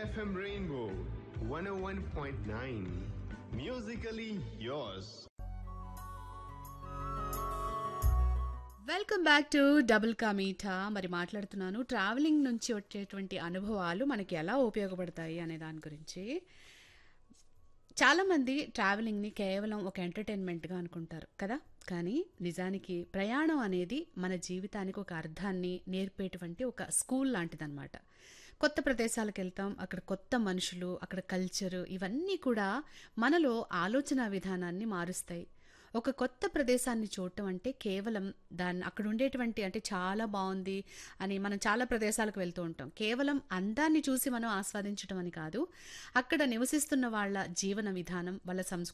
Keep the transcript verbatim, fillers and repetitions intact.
F M Rainbow one oh one point nine. Musically yours. Welcome back to double ka meetha. మరి మాట్లాడుతున్నాను travelling నుంచి వచ్చేటువంటి అనుభవాలు మనకి ఎలా ఉపయోగపడతాయి అనే దాని గురించి. చాలామంది ట్రావెలింగ్ని కేవలం ఒక ఎంటర్టైన్మెంట్గా అనుకుంటారు కదా, కానీ నిజానికి ప్రయాణం అనేది మన జీవితానికి ఒక అర్థాన్ని నేర్పేటువంటి ఒక స్కూల్ లాంటిదన్నమాట. కొత్త ప్రదేశాలకు వెళ్తాం, అక్కడ కొత్త మనుషులు, అక్కడ కల్చరు, ఇవన్నీ కూడా మనలో ఆలోచన విధానాన్ని మారుస్తాయి. ఒక కొత్త ప్రదేశాన్ని చూడటం అంటే కేవలం దాన్ని అక్కడ ఉండేటువంటి అంటే చాలా బాగుంది అని మనం చాలా ప్రదేశాలకు వెళ్తూ ఉంటాం. కేవలం అందాన్ని చూసి మనం ఆస్వాదించడం అని కాదు, అక్కడ నివసిస్తున్న వాళ్ళ జీవన విధానం, వాళ్ళ సంస్కృతి